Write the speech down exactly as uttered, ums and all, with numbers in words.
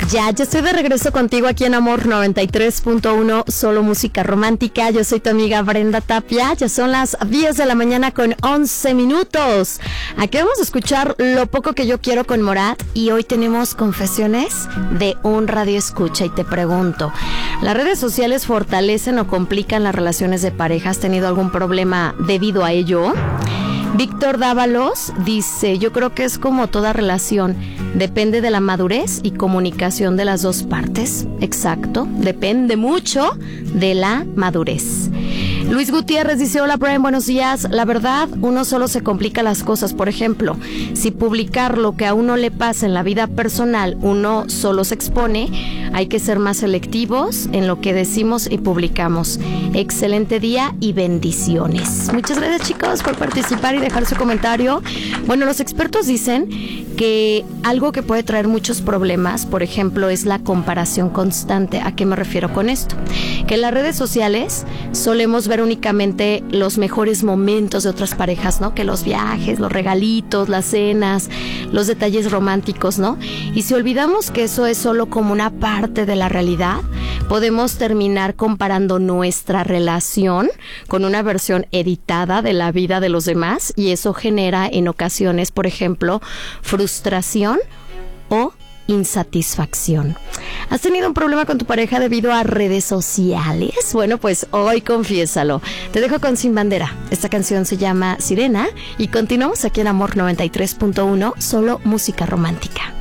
Ya, yo estoy de regreso contigo aquí en Amor noventa y tres punto uno, solo música romántica. Yo soy tu amiga Brenda Tapia. Ya son las diez de la mañana con once minutos. Aquí vamos a escuchar Lo poco que yo quiero con Morat. Y hoy tenemos confesiones de un radio escucha. Y te pregunto, ¿las redes sociales fortalecen o complican las relaciones de pareja? ¿Has tenido algún problema debido a ello? Víctor Dávalos dice, yo creo que es como toda relación, depende de la madurez y comunicación de las dos partes. Exacto, depende mucho de la madurez. Luis Gutiérrez dice, hola Brian, buenos días. La verdad, uno solo se complica las cosas. Por ejemplo, si publicar lo que a uno le pasa en la vida personal, uno solo se expone, hay que ser más selectivos en lo que decimos y publicamos. Excelente día y bendiciones. Muchas gracias, chicos, por participar y dejar su comentario. Bueno, los expertos dicen que algo que puede traer muchos problemas, por ejemplo, es la comparación constante. ¿A qué me refiero con esto? Que en las redes sociales solemos ver únicamente los mejores momentos de otras parejas, ¿no? Que los viajes, los regalitos, las cenas, los detalles románticos, ¿no? Y si olvidamos que eso es solo como una parte de la realidad, podemos terminar comparando nuestra relación con una versión editada de la vida de los demás, y eso genera en ocasiones, por ejemplo, frustración o insatisfacción. ¿Has tenido un problema con tu pareja debido a redes sociales? Bueno, pues hoy confiésalo. Te dejo con Sin Bandera. Esta canción se llama Sirena y continuamos aquí en Amor noventa y tres punto uno, solo música romántica.